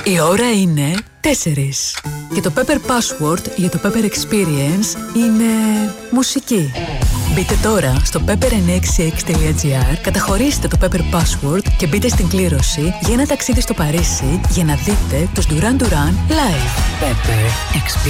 Η ώρα είναι 4. Και το Pepper Password για το Pepper Experience είναι μουσική. Μπείτε τώρα στο pepper966.gr, καταχωρήστε το Pepper Password και μπείτε στην κλήρωση για ένα ταξίδι στο Παρίσι για να δείτε τους Duran Duran live. Pepper Experience.